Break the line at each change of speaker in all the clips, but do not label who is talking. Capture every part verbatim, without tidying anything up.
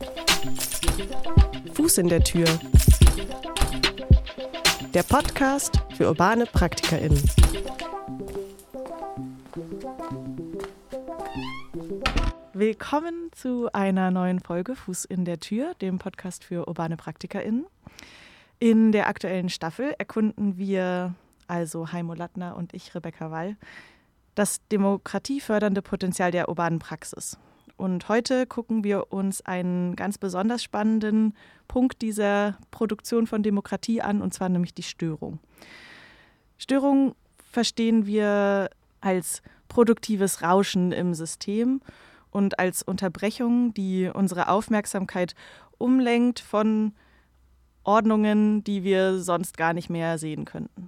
Fuß in der Tür. Der Podcast für urbane PraktikerInnen. Willkommen zu einer neuen Folge Fuß in der Tür, dem Podcast für urbane PraktikerInnen. In der aktuellen Staffel erkunden wir, also Heimo Lattner und ich, Rebecca Wall, das demokratiefördernde Potenzial der urbanen Praxis. Und heute gucken wir uns einen ganz besonders spannenden Punkt dieser Produktion von Demokratie an, und zwar nämlich die Störung. Störung verstehen wir als produktives Rauschen im System und als Unterbrechung, die unsere Aufmerksamkeit umlenkt von Ordnungen, die wir sonst gar nicht mehr sehen könnten.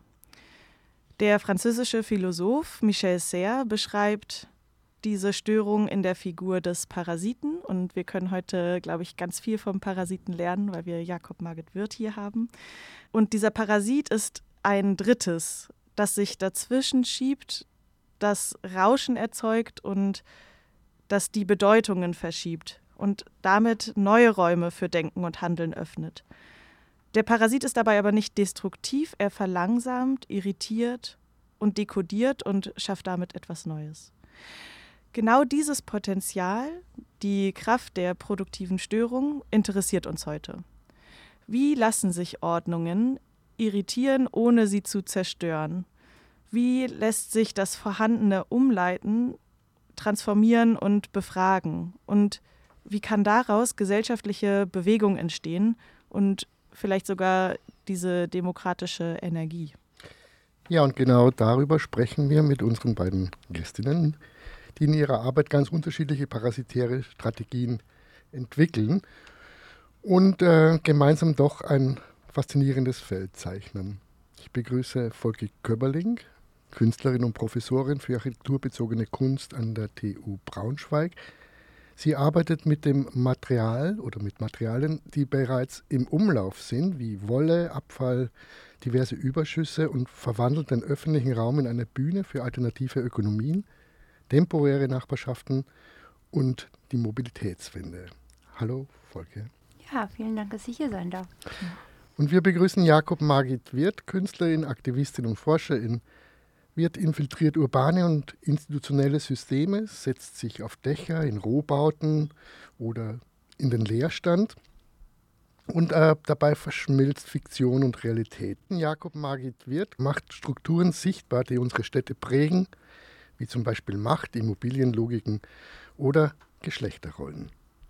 Der französische Philosoph Michel Serres beschreibt diese Störung in der Figur des Parasiten. Und wir können heute, glaube ich, ganz viel vom Parasiten lernen, weil wir Jakob Margit Wirth hier haben. Und dieser Parasit ist ein Drittes, das sich dazwischen schiebt, das Rauschen erzeugt und das die Bedeutungen verschiebt und damit neue Räume für Denken und Handeln öffnet. Der Parasit ist dabei aber nicht destruktiv, er verlangsamt, irritiert und dekodiert und schafft damit etwas Neues. Genau dieses Potenzial, die Kraft der produktiven Störung, interessiert uns heute. Wie lassen sich Ordnungen irritieren, ohne sie zu zerstören? Wie lässt sich das Vorhandene umleiten, transformieren und befragen? Und wie kann daraus gesellschaftliche Bewegung entstehen und vielleicht sogar diese demokratische Energie?
Ja, und genau darüber sprechen wir mit unseren beiden Gästinnen, die in ihrer Arbeit ganz unterschiedliche parasitäre Strategien entwickeln und äh, gemeinsam doch ein faszinierendes Feld zeichnen. Ich begrüße Volke Köberling, Künstlerin und Professorin für architekturbezogene Kunst an der T U Braunschweig. Sie arbeitet mit dem Material oder mit Materialien, die bereits im Umlauf sind, wie Wolle, Abfall, diverse Überschüsse, und verwandelt den öffentlichen Raum in eine Bühne für alternative Ökonomien, temporäre Nachbarschaften und die Mobilitätswende. Hallo, Volke.
Ja, vielen Dank, dass ich hier sein darf.
Und wir begrüßen Jakob Margit Wirth, Künstlerin, Aktivistin und Forscherin. Wirth infiltriert urbane und institutionelle Systeme, setzt sich auf Dächer, in Rohbauten oder in den Leerstand. Und äh, dabei verschmilzt Fiktion und Realität. Jakob Margit Wirth macht Strukturen sichtbar, die unsere Städte prägen, wie zum Beispiel Macht, Immobilienlogiken oder Geschlechterrollen.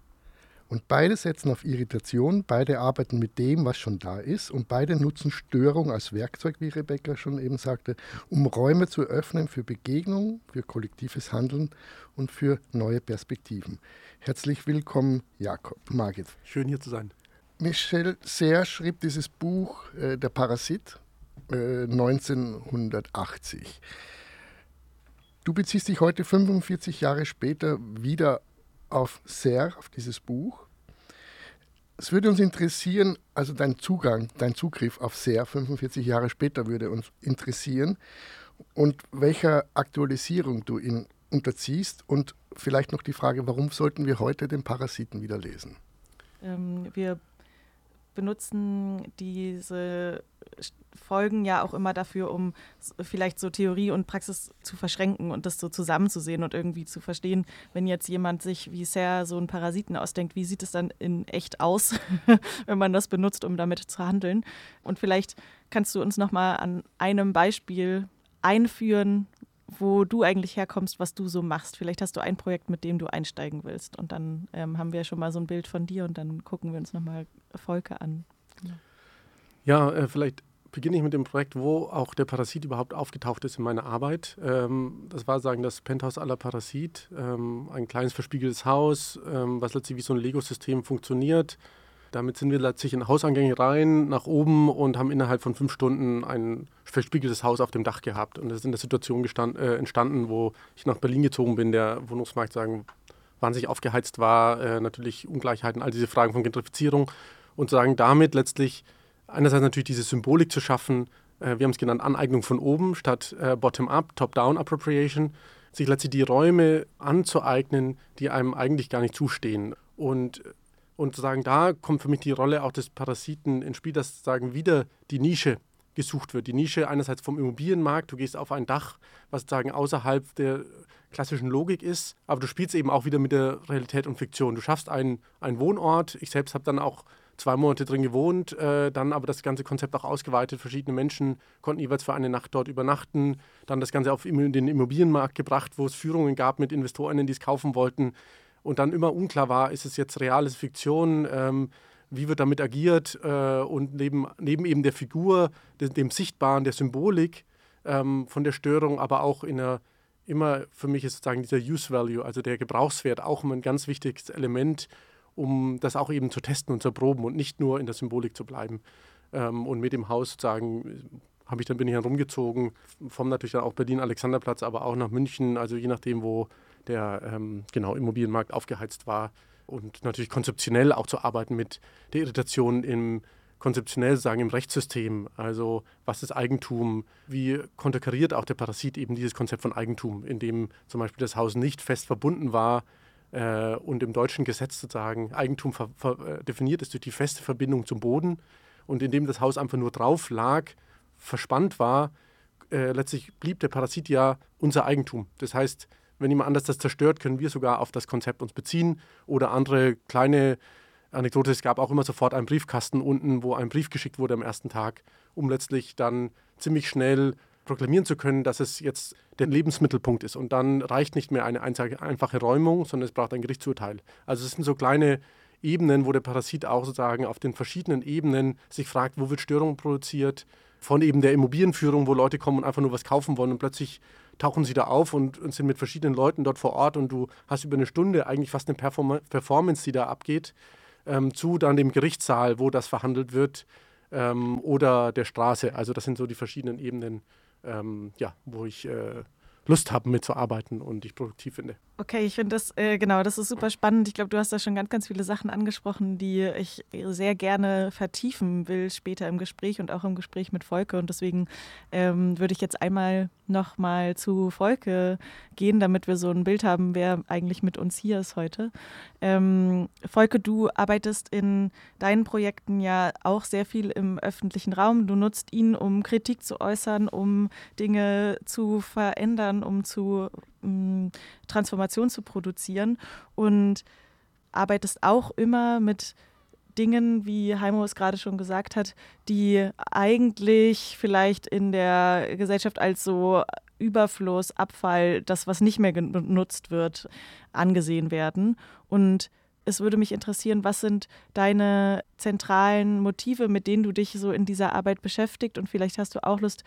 Und beide setzen auf Irritation, beide arbeiten mit dem, was schon da ist, und beide nutzen Störung als Werkzeug, wie Rebecca schon eben sagte, um Räume zu öffnen für Begegnung, für kollektives Handeln und für neue Perspektiven. Herzlich willkommen, Jakob Margit.
Schön, hier zu sein.
Michel Serres schrieb dieses Buch, äh, Der Parasit, äh, neunzehnhundertachtzig. Du beziehst dich heute fünfundvierzig Jahre später wieder auf Serres, auf dieses Buch. Es würde uns interessieren, also dein Zugang, dein Zugriff auf Serres fünfundvierzig Jahre später würde uns interessieren, und welcher Aktualisierung du ihn unterziehst, und vielleicht noch die Frage, warum sollten wir heute den Parasiten wieder lesen?
Ähm, wir benutzen diese Folgen ja auch immer dafür, um vielleicht so Theorie und Praxis zu verschränken und das so zusammenzusehen und irgendwie zu verstehen, wenn jetzt jemand sich wie Serres so einen Parasiten ausdenkt, wie sieht es dann in echt aus, wenn man das benutzt, um damit zu handeln. Und vielleicht kannst du uns nochmal an einem Beispiel einführen, wo du eigentlich herkommst, was du so machst. Vielleicht hast du ein Projekt, mit dem du einsteigen willst, und dann ähm, haben wir schon mal so ein Bild von dir, und dann gucken wir uns nochmal Volke an. Genau.
Ja, äh, vielleicht beginne ich mit dem Projekt, wo auch der Parasit überhaupt aufgetaucht ist in meiner Arbeit. Ähm, das war sagen das Penthouse à la Parasit, ähm, ein kleines verspiegeltes Haus, ähm, was letztlich wie so ein Lego-System funktioniert. Damit sind wir letztlich in Hauseingänge rein, nach oben, und haben innerhalb von fünf Stunden ein verspiegeltes Haus auf dem Dach gehabt. Und das ist in der Situation gestand, äh, entstanden, wo ich nach Berlin gezogen bin, der Wohnungsmarkt sagen wahnsinnig aufgeheizt war, äh, natürlich Ungleichheiten, all diese Fragen von Gentrifizierung, und sagen damit letztlich einerseits natürlich diese Symbolik zu schaffen, äh, wir haben es genannt Aneignung von oben statt äh, Bottom-up, Top-down-Appropriation, sich letztlich die Räume anzueignen, die einem eigentlich gar nicht zustehen. Und Und sozusagen da kommt für mich die Rolle auch des Parasiten ins Spiel, dass sozusagen wieder die Nische gesucht wird. Die Nische einerseits vom Immobilienmarkt, du gehst auf ein Dach, was sozusagen außerhalb der klassischen Logik ist, aber du spielst eben auch wieder mit der Realität und Fiktion. Du schaffst einen, einen Wohnort, ich selbst habe dann auch zwei Monate drin gewohnt, äh, dann aber das ganze Konzept auch ausgeweitet. Verschiedene Menschen konnten jeweils für eine Nacht dort übernachten. Dann das Ganze auf den Immobilienmarkt gebracht, wo es Führungen gab mit InvestorInnen, die es kaufen wollten. Und dann immer unklar war, ist es jetzt real, ist es Fiktion, ähm, wie wird damit agiert äh, und neben, neben eben der Figur, dem, dem Sichtbaren, der Symbolik ähm, von der Störung, aber auch in einer, immer für mich ist sozusagen dieser Use Value, also der Gebrauchswert, auch immer ein ganz wichtiges Element, um das auch eben zu testen und zu erproben und nicht nur in der Symbolik zu bleiben. Ähm, und mit dem Haus sozusagen habe ich dann, bin ich dann rumgezogen, vom natürlich dann auch Berlin-Alexanderplatz, aber auch nach München, also je nachdem, wo der ähm, genau, Immobilienmarkt aufgeheizt war. Und natürlich konzeptionell auch zu arbeiten mit der Irritation im konzeptionell sagen im Rechtssystem. Also was ist Eigentum? Wie konterkariert auch der Parasit eben dieses Konzept von Eigentum, in dem zum Beispiel das Haus nicht fest verbunden war äh, und im deutschen Gesetz sozusagen Eigentum ver, ver, äh, definiert ist durch die feste Verbindung zum Boden und in dem das Haus einfach nur drauf lag, verspannt war, äh, letztlich blieb der Parasit ja unser Eigentum. Das heißt, wenn jemand anders das zerstört, können wir sogar auf das Konzept uns beziehen oder andere kleine Anekdote. Es gab auch immer sofort einen Briefkasten unten, wo ein Brief geschickt wurde am ersten Tag, um letztlich dann ziemlich schnell proklamieren zu können, dass es jetzt der Lebensmittelpunkt ist. Und dann reicht nicht mehr eine einfache Räumung, sondern es braucht ein Gerichtsurteil. Also es sind so kleine Ebenen, wo der Parasit auch sozusagen auf den verschiedenen Ebenen sich fragt, wo wird Störung produziert, von eben der Immobilienführung, wo Leute kommen und einfach nur was kaufen wollen und plötzlich tauchen sie da auf und, und sind mit verschiedenen Leuten dort vor Ort und du hast über eine Stunde eigentlich fast eine Perform- Performance, die da abgeht, ähm, zu dann dem Gerichtssaal, wo das verhandelt wird, ähm, oder der Straße. Also das sind so die verschiedenen Ebenen, ähm, ja, wo ich äh, Lust habe, mitzuarbeiten und ich produktiv finde.
Okay, ich finde das, äh, genau, das ist super spannend. Ich glaube, du hast da schon ganz, ganz viele Sachen angesprochen, die ich sehr gerne vertiefen will später im Gespräch und auch im Gespräch mit Volke. Und deswegen ähm, würde ich jetzt einmal noch mal zu Volke gehen, damit wir so ein Bild haben, wer eigentlich mit uns hier ist heute. Ähm, Volke, du arbeitest in deinen Projekten ja auch sehr viel im öffentlichen Raum. Du nutzt ihn, um Kritik zu äußern, um Dinge zu verändern, um zu um Transformation zu produzieren und arbeitest auch immer mit Dingen, wie Heimo es gerade schon gesagt hat, die eigentlich vielleicht in der Gesellschaft als so Überfluss, Abfall, das, was nicht mehr genutzt wird, angesehen werden. Und es würde mich interessieren, was sind deine zentralen Motive, mit denen du dich so in dieser Arbeit beschäftigt? Und vielleicht hast du auch Lust,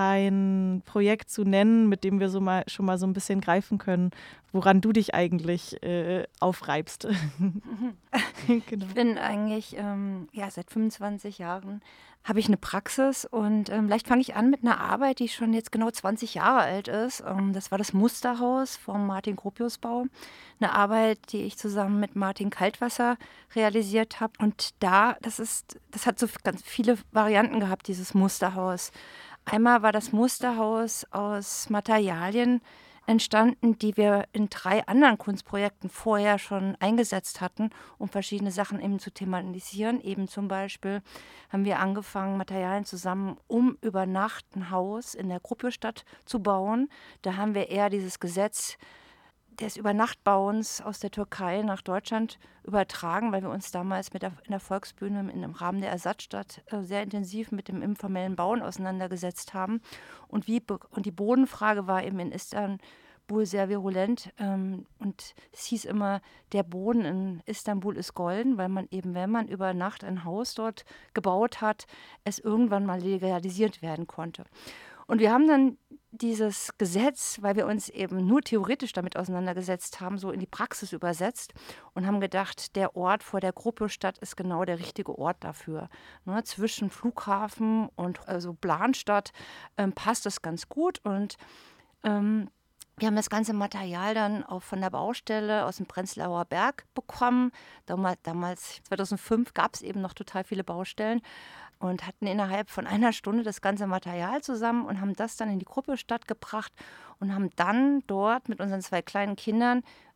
ein Projekt zu nennen, mit dem wir so mal schon mal so ein bisschen greifen können, woran du dich eigentlich äh, aufreibst.
Genau. Ich bin eigentlich ähm, ja, seit fünfundzwanzig Jahren habe ich eine Praxis und ähm, vielleicht fange ich an mit einer Arbeit, die schon jetzt genau zwanzig Jahre alt ist. Ähm, das war das Musterhaus vom Martin Gropiusbau. Eine Arbeit, die ich zusammen mit Martin Kaltwasser realisiert habe. Und da, das ist, das hat so ganz viele Varianten gehabt, dieses Musterhaus. Einmal war das Musterhaus aus Materialien entstanden, die wir in drei anderen Kunstprojekten vorher schon eingesetzt hatten, um verschiedene Sachen eben zu thematisieren. Eben zum Beispiel haben wir angefangen, Materialien zusammen, um über Nacht ein Haus in der Gropiusstadt zu bauen. Da haben wir eher dieses Gesetz des Übernachtbauens aus der Türkei nach Deutschland übertragen, weil wir uns damals mit der, in der Volksbühne im Rahmen der Ersatzstadt äh, sehr intensiv mit dem informellen Bauen auseinandergesetzt haben. Und, wie, und die Bodenfrage war eben in Istanbul sehr virulent. Ähm, und es hieß immer, der Boden in Istanbul ist golden, weil man eben, wenn man über Nacht ein Haus dort gebaut hat, es irgendwann mal legalisiert werden konnte. Und wir haben dann dieses Gesetz, weil wir uns eben nur theoretisch damit auseinandergesetzt haben, so in die Praxis übersetzt und haben gedacht, der Ort vor der Gropiusstadt ist genau der richtige Ort dafür. Ne, zwischen Flughafen und also Planstadt ähm, passt das ganz gut und ähm, wir haben das ganze Material dann auch von der Baustelle aus dem Prenzlauer Berg bekommen. Damals, damals zweitausendfünf gab es eben noch total viele Baustellen und hatten innerhalb von einer Stunde das ganze Material zusammen und haben das dann in die Gropiusstadt gebracht und haben dann dort mit unseren zwei kleinen Kindern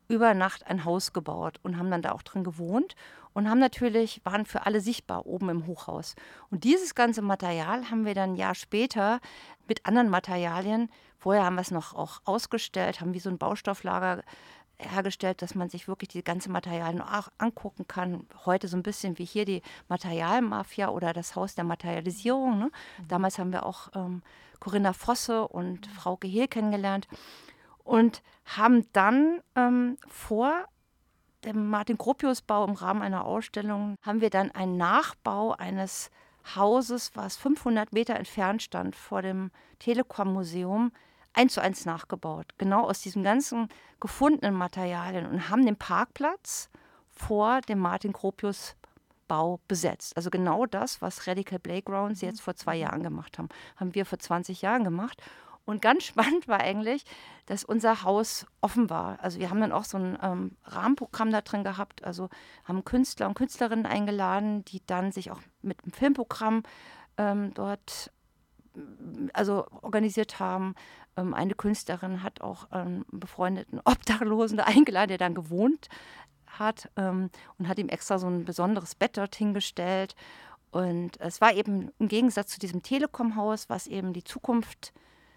über Nacht ein Haus gebaut und haben dann da auch drin gewohnt und haben natürlich, waren für alle sichtbar oben im Hochhaus. Und dieses ganze Material haben wir dann ein Jahr später mit anderen Materialien, vorher haben wir es noch auch ausgestellt, haben wie so ein Baustofflager hergestellt, dass man sich wirklich die ganzen Materialien auch angucken kann. Heute so ein bisschen wie hier die Materialmafia oder das Haus der Materialisierung. Ne? Mhm. Damals haben wir auch ähm, Corinna Fosse und Frauke Hehl kennengelernt und haben dann ähm, vor dem Martin-Gropius-Bau im Rahmen einer Ausstellung, haben wir dann einen Nachbau eines Hauses, was fünfhundert Meter entfernt stand, vor dem Telekom-Museum, eins zu eins nachgebaut. Genau aus diesen ganzen gefundenen Materialien und haben den Parkplatz vor dem Martin-Gropius-Bau besetzt. Also genau das, was Radical Playgrounds jetzt vor zwei Jahren gemacht haben, haben wir vor zwanzig Jahren gemacht. Und ganz spannend war eigentlich, dass unser Haus offen war. Also wir haben dann auch so ein ähm, Rahmenprogramm da drin gehabt, also haben Künstler und Künstlerinnen eingeladen, die dann sich auch mit einem Filmprogramm ähm, dort also organisiert haben. Ähm, eine Künstlerin hat auch einen befreundeten Obdachlosen da eingeladen, der dann gewohnt hat ähm, und hat ihm extra so ein besonderes Bett dort hingestellt. Und es war eben im Gegensatz zu diesem Telekom-Haus, was eben die Zukunft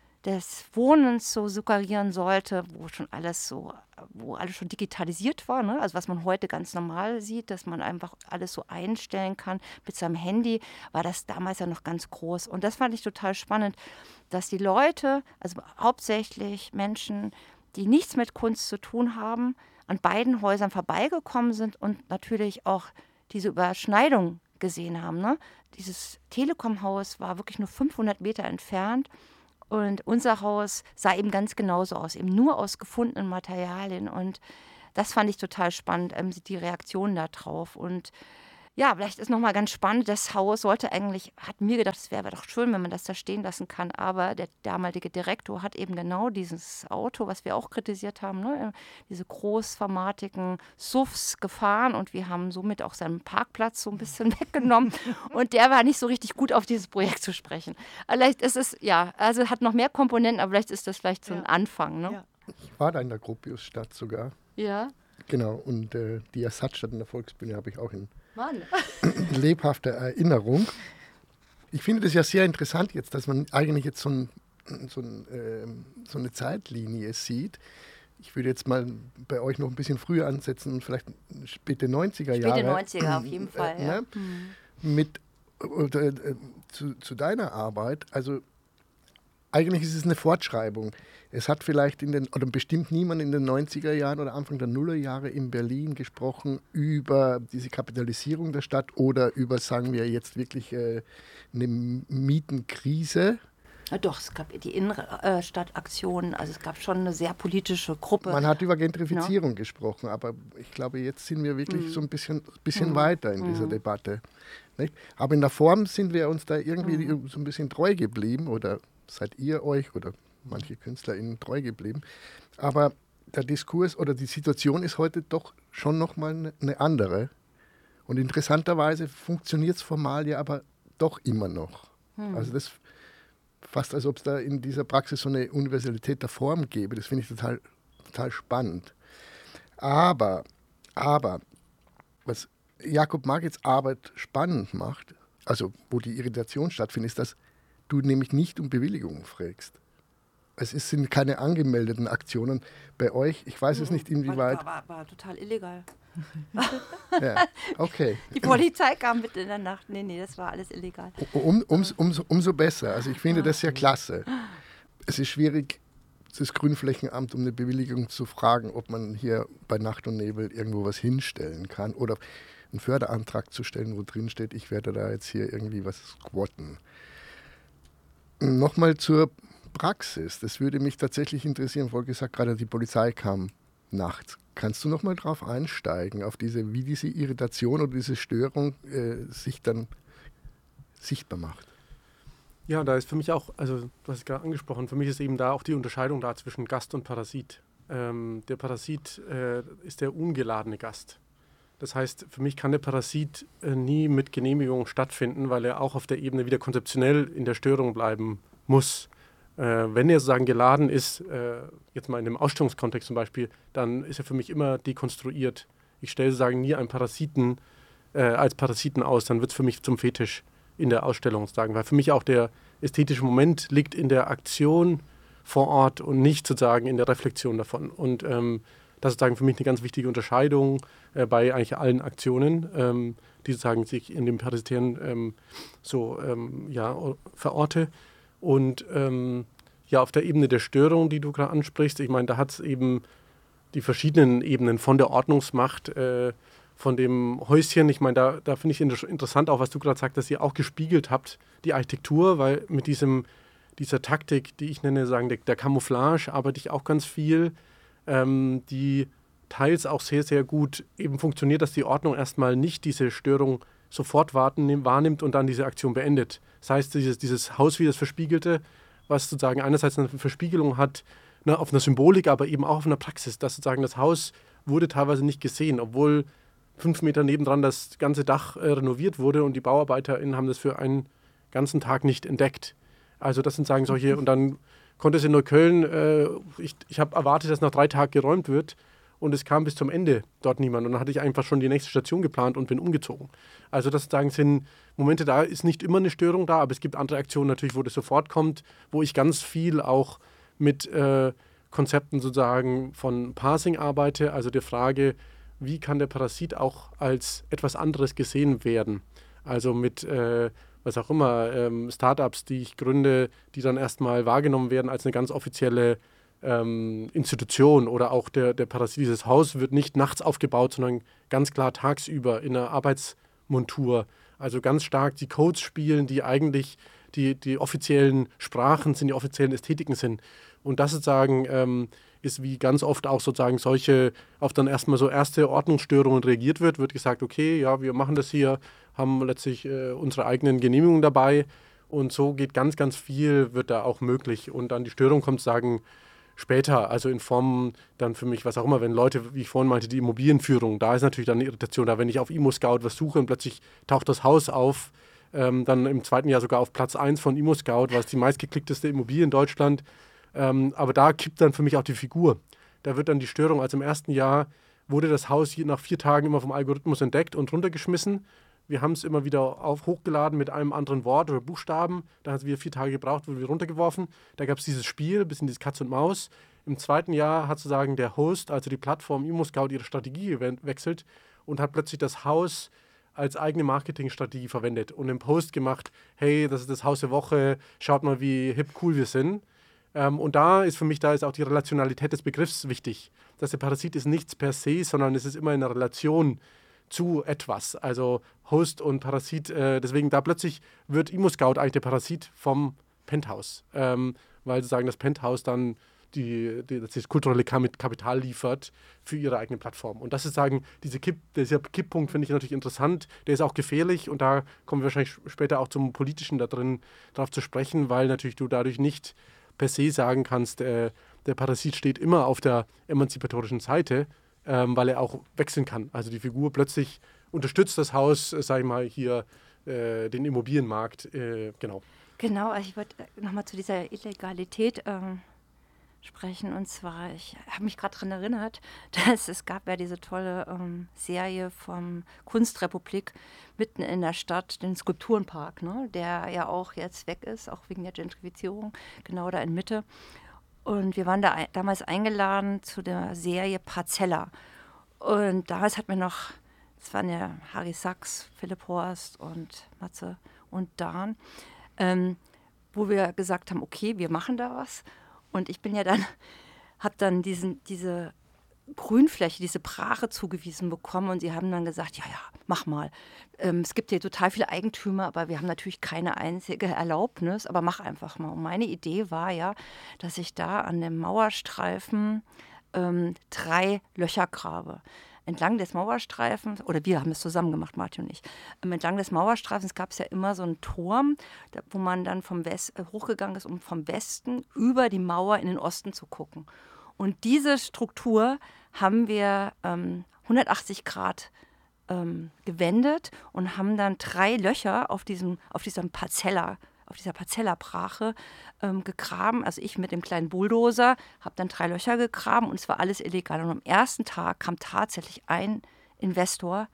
des Wohnens so suggerieren sollte, wo schon alles so, wo alles schon digitalisiert war, ne? Also was man heute ganz normal sieht, dass man einfach alles so einstellen kann mit seinem Handy, war das damals ja noch ganz groß. Und das fand ich total spannend, dass die Leute, also hauptsächlich Menschen, die nichts mit Kunst zu tun haben, an beiden Häusern vorbeigekommen sind und natürlich auch diese Überschneidung gesehen haben, ne? Dieses Telekom-Haus war wirklich nur fünfhundert Meter entfernt. Und unser Haus sah eben ganz genauso aus, eben nur aus gefundenen Materialien. Und das fand ich total spannend, ähm, die Reaktion da drauf. Und ja, vielleicht ist nochmal ganz spannend, das Haus sollte eigentlich, hat mir gedacht, es wäre doch schön, wenn man das da stehen lassen kann. Aber der damalige Direktor hat eben genau dieses Auto, was wir auch kritisiert haben, ne, diese großformatigen S U Vs gefahren. Und wir haben somit auch seinen Parkplatz so ein bisschen weggenommen. Und der war nicht so richtig gut auf dieses Projekt zu sprechen. Vielleicht ist es, ja, also hat noch mehr Komponenten, aber vielleicht ist das vielleicht so ein ja. Anfang. Ne?
Ja. Ich war da in der Gropiusstadt sogar.
Ja.
Genau, und äh, die Ersatzstadt in der Volksbühne habe ich auch in
Mann.
lebhafte Erinnerung. Ich finde das ja sehr interessant jetzt, dass man eigentlich jetzt so, ein, so, ein, äh, so eine Zeitlinie sieht. Ich würde jetzt mal bei euch noch ein bisschen früher ansetzen und vielleicht späte neunziger Jahre.
Späte neunziger auf jeden Fall,
äh,
ja.
Ne? Mhm. Mit, äh, äh, zu, zu deiner Arbeit, also eigentlich ist es eine Fortschreibung. Es hat vielleicht in den, oder bestimmt niemand in den neunziger Jahren oder Anfang der Nullerjahre in Berlin gesprochen über diese Kapitalisierung der Stadt oder über, sagen wir jetzt wirklich, äh, eine Mietenkrise.
Ja, doch, es gab die Innenstadtaktionen, also es gab schon eine sehr politische Gruppe.
Man hat über Gentrifizierung no. gesprochen, aber ich glaube, jetzt sind wir wirklich mm. so ein bisschen, bisschen mm. weiter in dieser mm. Debatte. Nicht? Aber in der Form sind wir uns da irgendwie mm. so ein bisschen treu geblieben oder seid ihr euch oder manche KünstlerInnen treu geblieben. Aber der Diskurs oder die Situation ist heute doch schon nochmal eine andere. Und interessanterweise funktioniert es formal ja aber doch immer noch. Hm. Also das fast, als ob es da in dieser Praxis so eine Universalität der Form gäbe. Das finde ich total, total spannend. Aber, aber, was Jakob Margits Arbeit spannend macht, also wo die Irritation stattfindet, ist, dass du nämlich nicht um Bewilligung fragst. Es ist, sind keine angemeldeten Aktionen bei euch. Ich weiß es nicht, inwieweit.
War, war, war total illegal.
Ja, okay.
Die Polizei kam mitten in der Nacht. Nee, nee, das war alles illegal.
Um, um, umso, umso besser. Also ich finde das sehr klasse. Es ist schwierig, das Grünflächenamt um eine Bewilligung zu fragen, ob man hier bei Nacht und Nebel irgendwo was hinstellen kann oder einen Förderantrag zu stellen, wo drin steht, ich werde da jetzt hier irgendwie was squatten. Nochmal zur Praxis. Das würde mich tatsächlich interessieren. Vorhin gesagt, gerade die Polizei kam nachts. Kannst du noch mal drauf einsteigen, auf diese, wie diese Irritation oder diese Störung äh, sich dann sichtbar macht?
Ja, da ist für mich auch, also du hast es gerade angesprochen, für mich ist eben da auch die Unterscheidung da zwischen Gast und Parasit. Ähm, der Parasit äh, ist der ungeladene Gast. Das heißt, für mich kann der Parasit äh, nie mit Genehmigung stattfinden, weil er auch auf der Ebene wieder konzeptionell in der Störung bleiben muss. Äh, wenn er sozusagen geladen ist, äh, jetzt mal in dem Ausstellungskontext zum Beispiel, dann ist er für mich immer dekonstruiert. Ich stelle sozusagen nie einen Parasiten äh, als Parasiten aus, dann wird es für mich zum Fetisch in der Ausstellung sozusagen, weil für mich auch der ästhetische Moment liegt in der Aktion vor Ort und nicht sozusagen in der Reflexion davon. Und ähm, das ist sozusagen für mich eine ganz wichtige Unterscheidung äh, bei eigentlich allen Aktionen, ähm, die sozusagen sich in dem Parasitären ähm, so ähm, ja, verorte. Und ähm, ja, auf der Ebene der Störung, die du gerade ansprichst, ich meine, da hat es eben die verschiedenen Ebenen von der Ordnungsmacht, äh, von dem Häuschen. Ich meine, da, da finde ich inter- interessant auch, was du gerade sagst, dass ihr auch gespiegelt habt, die Architektur, weil mit diesem, dieser Taktik, die ich nenne, sagen, der, der Camouflage, arbeite ich auch ganz viel, ähm, die teils auch sehr, sehr gut eben funktioniert, dass die Ordnung erstmal nicht diese Störung sofort warten, wahrnimmt und dann diese Aktion beendet. Das heißt, dieses, dieses Haus wie das Verspiegelte, was sozusagen einerseits eine Verspiegelung hat, ne, auf einer Symbolik, aber eben auch auf einer Praxis, dass sozusagen das Haus wurde teilweise nicht gesehen, obwohl fünf Meter nebendran das ganze Dach äh, renoviert wurde und die BauarbeiterInnen haben das für einen ganzen Tag nicht entdeckt. Also das sind sagen solche, und dann konnte es in Neukölln, äh, ich, ich habe erwartet, dass nach drei Tagen geräumt wird, und es kam bis zum Ende dort niemand. Und dann hatte ich einfach schon die nächste Station geplant und bin umgezogen. Also das sozusagen sind Momente, da ist nicht immer eine Störung da, aber es gibt andere Aktionen natürlich, wo das sofort kommt, wo ich ganz viel auch mit äh, Konzepten sozusagen von Parsing arbeite, also der Frage, wie kann der Parasit auch als etwas anderes gesehen werden. Also mit, äh, was auch immer, ähm, Startups, die ich gründe, die dann erstmal wahrgenommen werden als eine ganz offizielle Ähm, Institution, oder auch der, der Parasit, dieses Haus wird nicht nachts aufgebaut, sondern ganz klar tagsüber in einer Arbeitsmontur. Also ganz stark die Codes spielen, die eigentlich die, die offiziellen Sprachen sind, die offiziellen Ästhetiken sind. Und das sozusagen ähm, ist, wie ganz oft auch sozusagen solche, auf dann erstmal so erste Ordnungsstörungen reagiert wird, wird gesagt, okay, ja, wir machen das hier, haben letztlich äh, unsere eigenen Genehmigungen dabei, und so geht ganz, ganz viel, wird da auch möglich. Und dann die Störung kommt sagen, später, also in Form dann für mich, was auch immer, wenn Leute, wie ich vorhin meinte, die Immobilienführung, da ist natürlich dann eine Irritation da, wenn ich auf ImmoScout was suche und plötzlich taucht das Haus auf, ähm, dann im zweiten Jahr sogar auf Platz eins von ImmoScout, was die meistgeklickteste Immobilie in Deutschland, ähm, aber da kippt dann für mich auch die Figur. Da wird dann die Störung, also im ersten Jahr wurde das Haus nach vier Tagen immer vom Algorithmus entdeckt und runtergeschmissen. Wir haben es immer wieder auf, hochgeladen mit einem anderen Wort oder Buchstaben. Da hat es wieder vier Tage gebraucht, wurde wieder runtergeworfen. Da gab es dieses Spiel, ein bisschen dieses Katz und Maus. Im zweiten Jahr hat sozusagen der Host, also die Plattform ImmoScout, ihre Strategie gewechselt und hat plötzlich das Haus als eigene Marketingstrategie verwendet und einen Post gemacht, hey, das ist das Haus der Woche, schaut mal, wie hip cool wir sind. Ähm, und da ist für mich, da ist auch die Relationalität des Begriffs wichtig. Dass der Parasit ist nichts per se, sondern es ist immer in einer Relation zu etwas, also Host und Parasit, äh, deswegen da plötzlich wird ImmoScout eigentlich der Parasit vom Penthouse, ähm, weil sozusagen das Penthouse dann die, die, das kulturelle Kapital liefert für ihre eigene Plattform. Und das ist sagen, diese Kipp, dieser Kipppunkt finde ich natürlich interessant, der ist auch gefährlich, und da kommen wir wahrscheinlich später auch zum Politischen da drin drauf zu sprechen, weil natürlich du dadurch nicht per se sagen kannst, äh, der Parasit steht immer auf der emanzipatorischen Seite, Ähm, weil er auch wechseln kann. Also die Figur plötzlich unterstützt das Haus, äh, sag ich mal, hier äh, den Immobilienmarkt, äh, genau.
Genau, also ich wollte nochmal zu dieser Illegalität ähm, sprechen, und zwar, ich habe mich gerade daran erinnert, dass es gab ja diese tolle ähm, Serie vom Kunstrepublik mitten in der Stadt, den Skulpturenpark, ne, der ja auch jetzt weg ist, auch wegen der Gentrifizierung, genau da in Mitte. Und wir waren da ein, damals eingeladen zu der Serie Parzella. Und damals hatten wir noch, das waren ja Harry Sachs, Philipp Horst und Matze und Dan, ähm, wo wir gesagt haben, okay, wir machen da was. Und ich bin ja dann, habe dann diesen, diese Grünfläche, diese Brache zugewiesen bekommen, und sie haben dann gesagt, ja, ja, mach mal. Ähm, es gibt hier total viele Eigentümer, aber wir haben natürlich keine einzige Erlaubnis, aber mach einfach mal. Und meine Idee war ja, dass ich da an dem Mauerstreifen ähm, drei Löcher grabe. Entlang des Mauerstreifens, oder wir haben es zusammen gemacht, Martin und ich, ähm, entlang des Mauerstreifens gab es ja immer so einen Turm, da, wo man dann vom West, äh, hochgegangen ist, um vom Westen über die Mauer in den Osten zu gucken. Und diese Struktur haben wir ähm, hundertachtzig Grad ähm, gewendet und haben dann drei Löcher auf diesem, auf diesem Parzella, auf dieser Parcella Brache ähm, gegraben. Also ich mit dem kleinen Bulldozer habe dann drei Löcher gegraben und es war alles illegal. Und am ersten Tag kam tatsächlich ein Investor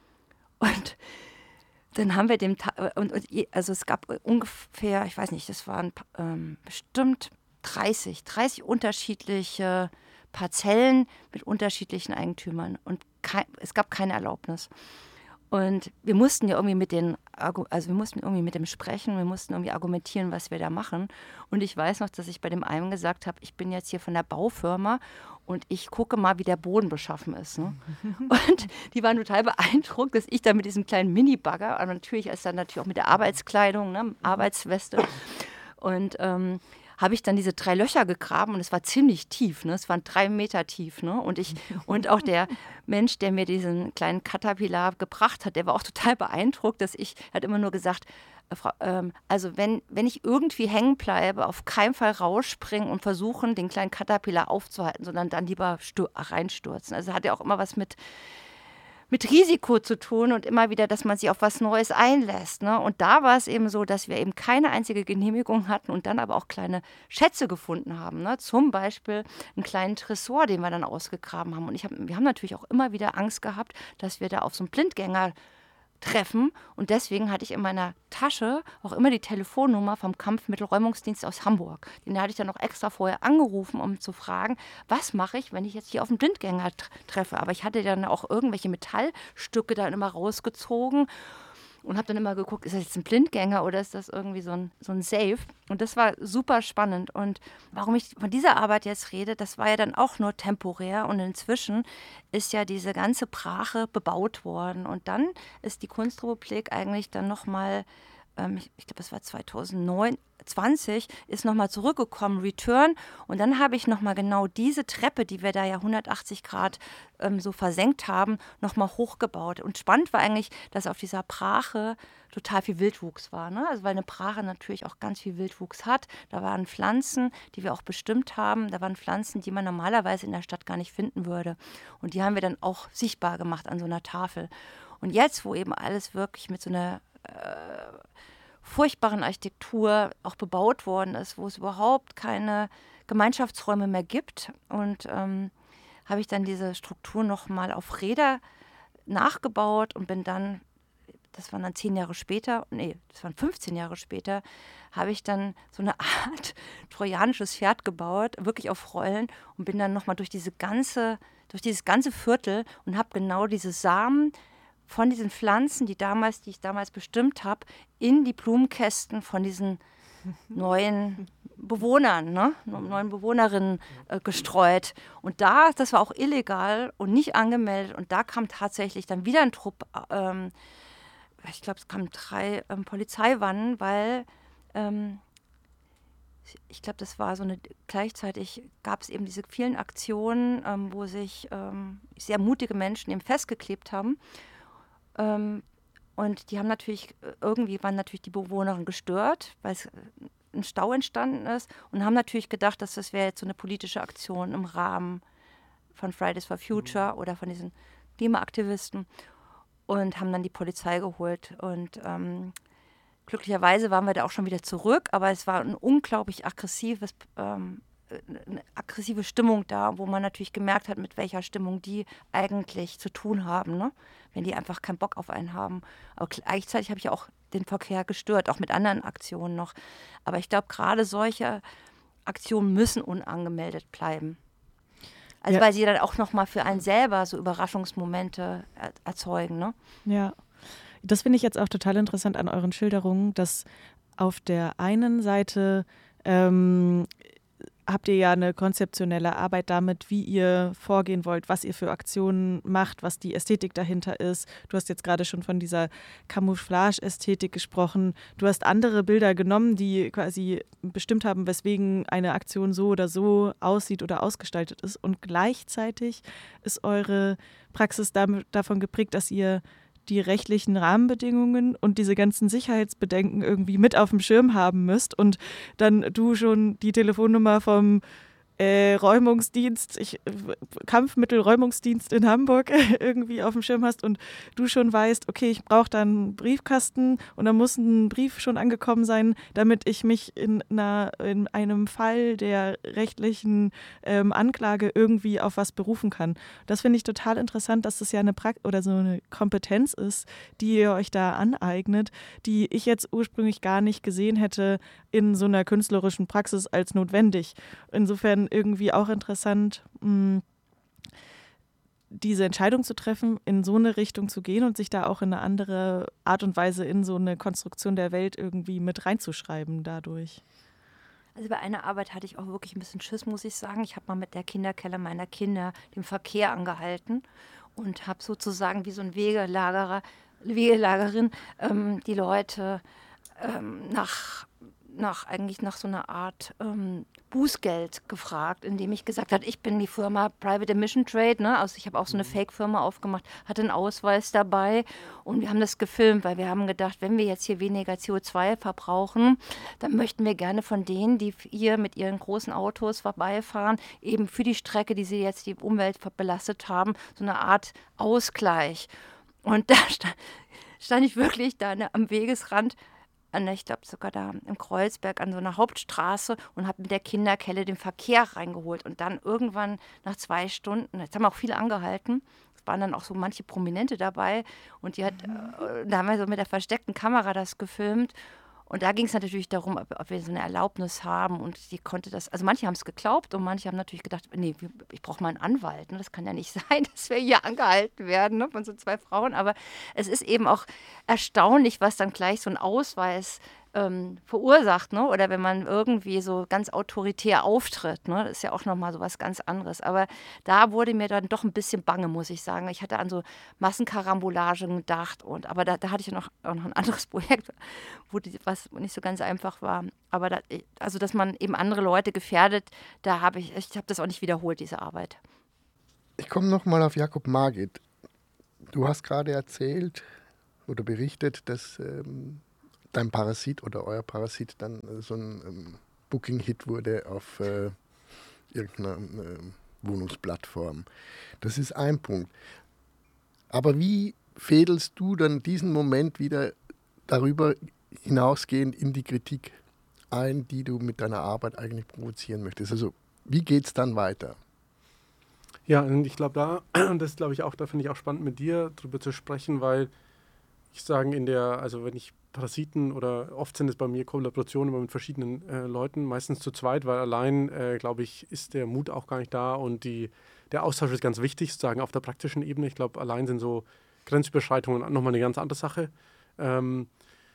und dann haben wir dem, Ta- und, und also es gab ungefähr, ich weiß nicht, das waren ähm, bestimmt dreißig, dreißig unterschiedliche Parzellen mit unterschiedlichen Eigentümern und kein, es gab keine Erlaubnis. Und wir mussten ja irgendwie mit den, also wir mussten irgendwie mit dem sprechen, wir mussten irgendwie argumentieren, was wir da machen. Und ich weiß noch, dass ich bei dem einen gesagt habe, ich bin jetzt hier von der Baufirma und ich gucke mal, wie der Boden beschaffen ist. Ne? Und die waren total beeindruckt, dass ich da mit diesem kleinen Mini-Bagger, aber natürlich ist dann natürlich auch mit der Arbeitskleidung, ne, Arbeitsweste. Und ähm, habe ich dann diese drei Löcher gegraben und es war ziemlich tief, ne? Es waren drei Meter tief. Ne? Und, ich, und auch der Mensch, der mir diesen kleinen Caterpillar gebracht hat, der war auch total beeindruckt, dass ich, hat immer nur gesagt, äh, Frau, ähm, also wenn, wenn ich irgendwie hängen bleibe, auf keinen Fall rausspringen und versuchen, den kleinen Caterpillar aufzuhalten, sondern dann lieber stür- reinstürzen. Also hat ja auch immer was mit mit Risiko zu tun und immer wieder, dass man sich auf was Neues einlässt. Ne? Und da war es eben so, dass wir eben keine einzige Genehmigung hatten und dann aber auch kleine Schätze gefunden haben. Ne? Zum Beispiel einen kleinen Tresor, den wir dann ausgegraben haben. Und ich hab, wir haben natürlich auch immer wieder Angst gehabt, dass wir da auf so einen Blindgänger treffen. Und deswegen hatte ich in meiner Tasche auch immer die Telefonnummer vom Kampfmittelräumungsdienst aus Hamburg. Den hatte ich dann auch extra vorher angerufen, um zu fragen, was mache ich, wenn ich jetzt hier auf einen Blindgänger t- treffe. Aber ich hatte dann auch irgendwelche Metallstücke dann immer rausgezogen und habe dann immer geguckt, ist das jetzt ein Blindgänger oder ist das irgendwie so ein, so ein Safe? Und das war super spannend. Und warum ich von dieser Arbeit jetzt rede, das war ja dann auch nur temporär. Und inzwischen ist ja diese ganze Brache bebaut worden. Und dann ist die Kunstrepublik eigentlich dann nochmal, ähm, ich, ich glaube, das war zweitausendneunzwanzig, ist nochmal zurückgekommen, Return. Und dann habe ich nochmal genau diese Treppe, die wir da ja hundertachtzig Grad ähm, so versenkt haben, nochmal hochgebaut. Und spannend war eigentlich, dass auf dieser Brache total viel Wildwuchs war. Ne? Also weil eine Brache natürlich auch ganz viel Wildwuchs hat. Da waren Pflanzen, die wir auch bestimmt haben. Da waren Pflanzen, die man normalerweise in der Stadt gar nicht finden würde. Und die haben wir dann auch sichtbar gemacht an so einer Tafel. Und jetzt, wo eben alles wirklich mit so einer äh, furchtbaren Architektur auch bebaut worden ist, wo es überhaupt keine Gemeinschaftsräume mehr gibt. Und ähm, habe ich dann diese Struktur nochmal auf Räder nachgebaut und bin dann, das waren dann zehn Jahre später, nee, das waren fünfzehn Jahre später, habe ich dann so eine Art trojanisches Pferd gebaut, wirklich auf Rollen und bin dann nochmal durch diese ganze, durch dieses ganze Viertel und habe genau diese Samen von diesen Pflanzen, die damals, die ich damals bestimmt habe, in die Blumenkästen von diesen neuen Bewohnern, ne? neuen Bewohnerinnen äh, gestreut. Und da, das war auch illegal und nicht angemeldet. Und da kam tatsächlich dann wieder ein Trupp, ähm, ich glaube, es kamen drei ähm, Polizeiwannen, weil ähm, ich glaube, das war so eine, gleichzeitig gab es eben diese vielen Aktionen, ähm, wo sich ähm, sehr mutige Menschen eben festgeklebt haben. Ähm, und die haben natürlich, irgendwie waren natürlich die Bewohnerinnen gestört, weil es ein Stau entstanden ist und haben natürlich gedacht, dass das wäre jetzt so eine politische Aktion im Rahmen von Fridays for Future oder von diesen Klimaaktivisten und haben dann die Polizei geholt. Und ähm, glücklicherweise waren wir da auch schon wieder zurück, aber es war ein unglaublich aggressives ähm, eine aggressive Stimmung da, wo man natürlich gemerkt hat, mit welcher Stimmung die eigentlich zu tun haben, ne? Wenn die einfach keinen Bock auf einen haben. Aber gleichzeitig habe ich auch den Verkehr gestört, auch mit anderen Aktionen noch. Aber ich glaube, gerade solche Aktionen müssen unangemeldet bleiben. Also ja. Weil sie dann auch nochmal für einen selber so Überraschungsmomente er- erzeugen, ne?
Ja, das finde ich jetzt auch total interessant an euren Schilderungen, dass auf der einen Seite ähm, habt ihr ja eine konzeptionelle Arbeit damit, wie ihr vorgehen wollt, was ihr für Aktionen macht, was die Ästhetik dahinter ist. Du hast jetzt gerade schon von dieser Camouflage-Ästhetik gesprochen. Du hast andere Bilder genommen, die quasi bestimmt haben, weswegen eine Aktion so oder so aussieht oder ausgestaltet ist. Und gleichzeitig ist eure Praxis damit, davon geprägt, dass ihr die rechtlichen Rahmenbedingungen und diese ganzen Sicherheitsbedenken irgendwie mit auf dem Schirm haben müsst und dann du schon die Telefonnummer vom äh, Räumungsdienst, ich, Kampfmittelräumungsdienst in Hamburg irgendwie auf dem Schirm hast und du schon weißt, okay, ich brauche da einen Briefkasten und da muss ein Brief schon angekommen sein, damit ich mich in, einer, in einem Fall der rechtlichen ähm, Anklage irgendwie auf was berufen kann. Das finde ich total interessant, dass das ja eine Praxis oder so eine Kompetenz ist, die ihr euch da aneignet, die ich jetzt ursprünglich gar nicht gesehen hätte in so einer künstlerischen Praxis als notwendig. Insofern irgendwie auch interessant, mh, diese Entscheidung zu treffen, in so eine Richtung zu gehen und sich da auch in eine andere Art und Weise in so eine Konstruktion der Welt irgendwie mit reinzuschreiben dadurch.
Also bei einer Arbeit hatte ich auch wirklich ein bisschen Schiss, muss ich sagen. Ich habe mal mit der Kinderkelle meiner Kinder den Verkehr angehalten und habe sozusagen wie so ein Wegelagerer, Wegelagerin ähm, die Leute ähm, nach, nach eigentlich nach so einer Art ähm, Bußgeld gefragt, indem ich gesagt habe, ich bin die Firma Private Emission Trade, ne? Also ich habe auch so eine Fake-Firma aufgemacht, hatte einen Ausweis dabei und wir haben das gefilmt, weil wir haben gedacht, wenn wir jetzt hier weniger C O zwei verbrauchen, dann möchten wir gerne von denen, die hier mit ihren großen Autos vorbeifahren, eben für die Strecke, die sie jetzt die Umwelt belastet haben, so eine Art Ausgleich. Und da stand, stand ich wirklich da ne, am Wegesrand, an, ich glaube sogar da im Kreuzberg an so einer Hauptstraße und habe mit der Kinderkelle den Verkehr reingeholt. Und dann irgendwann nach zwei Stunden, jetzt haben auch viele angehalten, es waren dann auch so manche Prominente dabei und die hat, äh, da haben wir so mit der versteckten Kamera das gefilmt. Und da ging es natürlich darum, ob, ob wir so eine Erlaubnis haben und die konnte das, also manche haben es geglaubt und manche haben natürlich gedacht, nee, ich brauche mal einen Anwalt, ne? Das kann ja nicht sein, dass wir hier angehalten werden, ne? Von so zwei Frauen, aber es ist eben auch erstaunlich, was dann gleich so ein Ausweis ähm, verursacht, ne? Oder wenn man irgendwie so ganz autoritär auftritt, ne? Das ist ja auch nochmal so was ganz anderes, aber da wurde mir dann doch ein bisschen bange, muss ich sagen. Ich hatte an so Massenkarambolagen gedacht, und, aber da, da hatte ich ja noch, auch noch ein anderes Projekt, wo die, was nicht so ganz einfach war. Aber da, also, dass man eben andere Leute gefährdet, da habe ich, ich habe das auch nicht wiederholt, diese Arbeit.
Ich komme nochmal auf Jakob Margit. Du hast gerade erzählt oder berichtet, dass ähm, dein Parasit oder euer Parasit dann äh, so ein ähm, Booking-Hit wurde auf äh, irgendeiner äh, Wohnungsplattform. Das ist ein Punkt. Aber wie fädelst du dann diesen Moment wieder darüber hinausgehend in die Kritik ein, die du mit deiner Arbeit eigentlich provozieren möchtest? Also wie geht es dann weiter?
Ja, und ich glaube, da, das glaube ich auch, da finde ich auch spannend mit dir drüber zu sprechen, weil ich sage in der, also wenn ich Parasiten oder oft sind es bei mir Kollaborationen immer mit verschiedenen äh, Leuten, meistens zu zweit, weil allein, äh, glaube ich, ist der Mut auch gar nicht da und die, der Austausch ist ganz wichtig, sozusagen auf der praktischen Ebene. Ich glaube, allein sind so Grenzüberschreitungen nochmal eine ganz andere Sache. Ähm,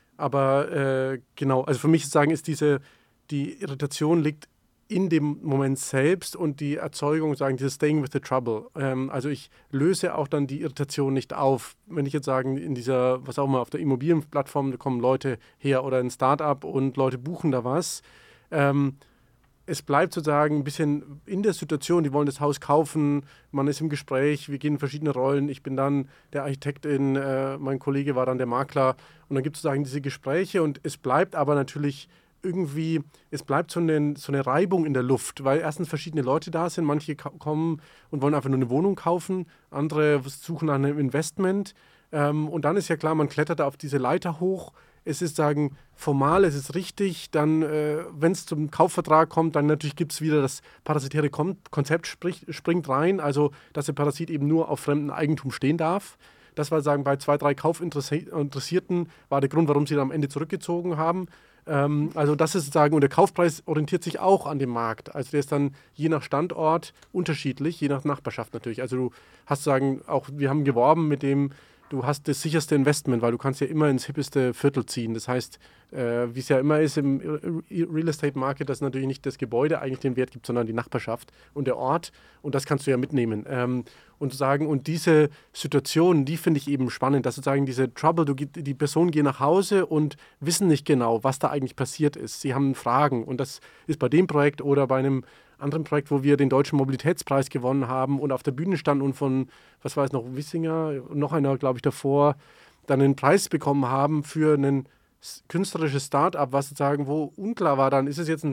aber äh, genau, also für mich sozusagen ist diese, die Irritation liegt in dem Moment selbst und die Erzeugung, sagen, dieses Staying with the Trouble. Ähm, also ich löse auch dann die Irritation nicht auf. Wenn ich jetzt sagen, in dieser, was auch immer, auf der Immobilienplattform, da kommen Leute her oder ein Start-up und Leute buchen da was. Ähm, es bleibt sozusagen ein bisschen in der Situation, die wollen das Haus kaufen, man ist im Gespräch, wir gehen in verschiedene Rollen, ich bin dann der Architektin, äh, mein Kollege war dann der Makler und dann gibt es sozusagen diese Gespräche und es bleibt aber natürlich irgendwie, es bleibt so eine, so eine Reibung in der Luft, weil erstens verschiedene Leute da sind, manche ka- kommen und wollen einfach nur eine Wohnung kaufen, andere suchen nach einem Investment ähm, und dann ist ja klar, man klettert da auf diese Leiter hoch, es ist sagen, formal, es ist richtig, dann, äh, wenn es zum Kaufvertrag kommt, dann natürlich gibt es wieder das parasitäre Kon- Konzept sprich, springt rein, also dass der Parasit eben nur auf fremdem Eigentum stehen darf. Das war sagen, bei zwei, drei Kaufinteressierten war der Grund, warum sie dann am Ende zurückgezogen haben. Ähm, also das ist sozusagen, und der Kaufpreis orientiert sich auch an dem Markt. Also der ist dann je nach Standort unterschiedlich, je nach Nachbarschaft natürlich. Also du hast sagen, auch wir haben geworben mit dem, du hast das sicherste Investment, weil du kannst ja immer ins hippeste Viertel ziehen. Das heißt, äh, wie es ja immer ist im Real Estate Market, dass natürlich nicht das Gebäude eigentlich den Wert gibt, sondern die Nachbarschaft und der Ort. Und das kannst du ja mitnehmen. Ähm, und sagen, und diese Situation, die finde ich eben spannend, dass sozusagen diese Trouble, du, die Personen gehen nach Hause und wissen nicht genau, was da eigentlich passiert ist. Sie haben Fragen und das ist bei dem Projekt oder bei einem anderen Projekt, wo wir den Deutschen Mobilitätspreis gewonnen haben und auf der Bühne standen und von, was war es noch, Wissinger, noch einer, glaube ich, davor, dann einen Preis bekommen haben für ein künstlerisches Start-up, was sozusagen, wo unklar war, dann ist es jetzt ein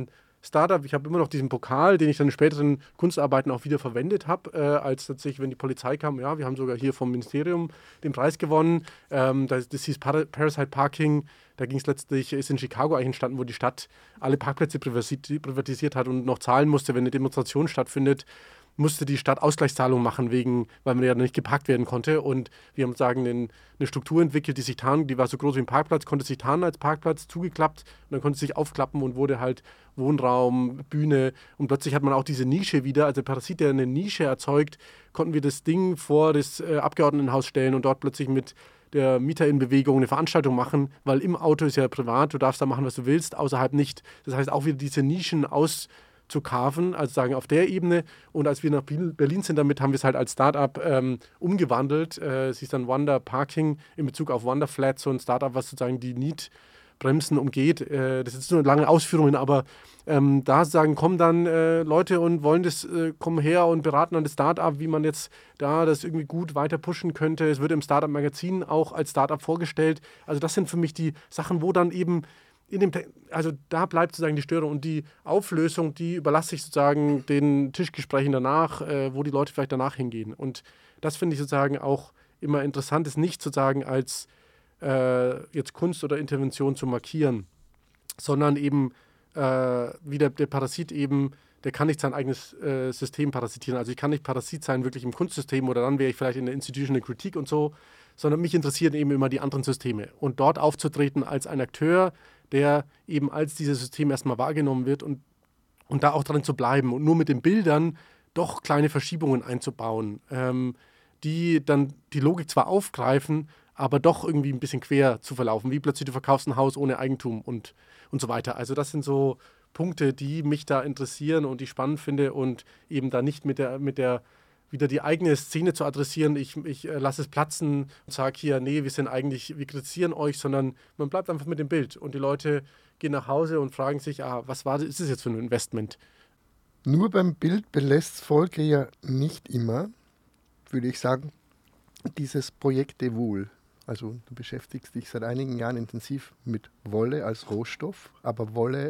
Startup. Ich habe immer noch diesen Pokal, den ich dann in späteren Kunstarbeiten auch wieder verwendet habe, äh, als tatsächlich, wenn die Polizei kam, ja, wir haben sogar hier vom Ministerium den Preis gewonnen. Ähm, das, das hieß Par- Parasite Parking. Da ging es letztlich, ist in Chicago eigentlich entstanden, wo die Stadt alle Parkplätze privatisiert hat und noch zahlen musste, wenn eine Demonstration stattfindet, musste die Stadt Ausgleichszahlungen machen, wegen, weil man ja nicht geparkt werden konnte. Und wir haben sagen, eine Struktur entwickelt, die sich tarn, die war so groß wie ein Parkplatz, konnte sich tarnen als Parkplatz, zugeklappt und dann konnte es sich aufklappen und wurde halt Wohnraum, Bühne. Und plötzlich hat man auch diese Nische wieder, also der Parasit, der eine Nische erzeugt, konnten wir das Ding vor das äh, Abgeordnetenhaus stellen und dort plötzlich mit der Mieterinnenbewegung eine Veranstaltung machen, weil im Auto ist ja privat, du darfst da machen, was du willst, außerhalb nicht. Das heißt auch wieder diese Nischen aus zu carven, also sagen auf der Ebene. Und als wir nach Berlin sind damit, haben wir es halt als Startup ähm, umgewandelt. Äh, es ist dann Wonder Parking in Bezug auf Wonder Flat, so ein Startup, was sozusagen die Mietbremsen umgeht. Äh, das ist nur lange Ausführungen, aber ähm, da sagen, kommen dann äh, Leute und wollen das, äh, kommen her und beraten an das Startup, wie man jetzt da das irgendwie gut weiter pushen könnte. Es wird im Startup-Magazin auch als Startup vorgestellt. Also das sind für mich die Sachen, wo dann eben in dem, also da bleibt sozusagen die Störung und die Auflösung, die überlasse ich sozusagen den Tischgesprächen danach, äh, wo die Leute vielleicht danach hingehen. Und das finde ich sozusagen auch immer interessant, ist nicht sozusagen als äh, jetzt Kunst oder Intervention zu markieren, sondern eben äh, wie der, der Parasit eben, der kann nicht sein eigenes äh, System parasitieren. Also ich kann nicht Parasit sein wirklich im Kunstsystem oder dann wäre ich vielleicht in der Institutional Critique und so, sondern mich interessieren eben immer die anderen Systeme. Und dort aufzutreten als ein Akteur, der eben als dieses System erstmal wahrgenommen wird und, und da auch dran zu bleiben und nur mit den Bildern doch kleine Verschiebungen einzubauen, ähm, die dann die Logik zwar aufgreifen, aber doch irgendwie ein bisschen quer zu verlaufen, wie plötzlich du verkaufst ein Haus ohne Eigentum und, und so weiter. Also das sind so Punkte, die mich da interessieren und die ich spannend finde und eben da nicht mit der, mit der wieder die eigene Szene zu adressieren, ich, ich äh, lasse es platzen und sage hier, nee, wir sind eigentlich, wir kritisieren euch, sondern man bleibt einfach mit dem Bild und die Leute gehen nach Hause und fragen sich, ah, was war das, ist das jetzt für ein Investment?
Nur beim Bild belässt Folge ja nicht immer, würde ich sagen, dieses Projekt de Wool. Also du beschäftigst dich seit einigen Jahren intensiv mit Wolle als Rohstoff, aber Wolle